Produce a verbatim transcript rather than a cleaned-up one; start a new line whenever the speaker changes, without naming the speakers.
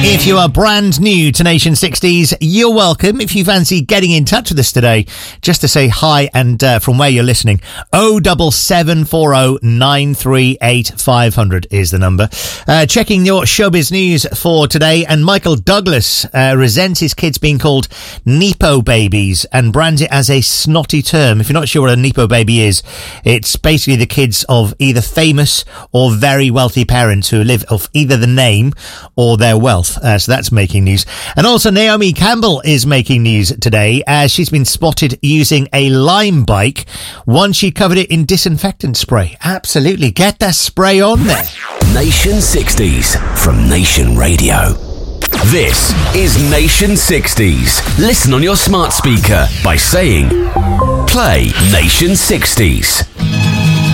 If you are brand new to Nation sixties, you're welcome. If you fancy getting in touch with us today, just to say hi and uh, from where you're listening, oh double seven four oh nine three eight five hundred is the number. Uh, checking your showbiz news for today, and Michael Douglas uh, resents his kids being called Nepo babies and brands it as a snotty term. If you're not sure what a Nepo baby is, it's basically the kids of either famous or very wealthy parents who live off either the name or their wealth. Uh, so that's making news. And also Naomi Campbell is making news today as she's been spotted using a Lime bike once she covered it in disinfectant spray. Absolutely. Get that spray on there.
Nation sixties from Nation Radio. This is Nation sixties. Listen on your smart speaker by saying, play Nation sixties.